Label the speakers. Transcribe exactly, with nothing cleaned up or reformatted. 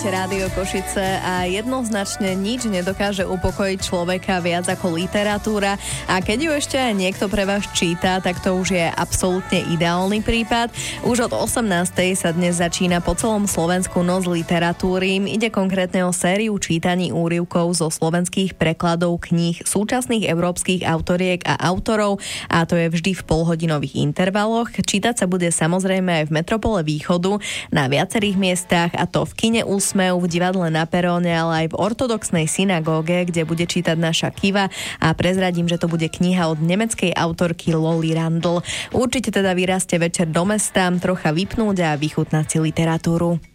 Speaker 1: Rádio Košice a jednoznačne nič nedokáže upokojiť človeka viac ako literatúra a keď ju ešte aj niekto pre vás číta, tak to už je absolútne ideálny prípad. Už od osemnástej sa dnes začína po celom Slovensku Noc literatúry. Ide konkrétne o sériu čítaní úryvkov zo slovenských prekladov kníh súčasných európskych autoriek a autorov a to je vždy v polhodinových intervaloch. Čítať sa bude samozrejme aj v Metropole Východu na viacerých miestach a to v kine Úsmev, v divadle Na peróne, ale aj v ortodoxnej synagóge, kde bude čítať naša Kiva a prezradím, že to bude kniha od nemeckej autorky Lolly Randl. Určite teda vyraste večer do mesta, trocha vypnúť a vychutnať si literatúru.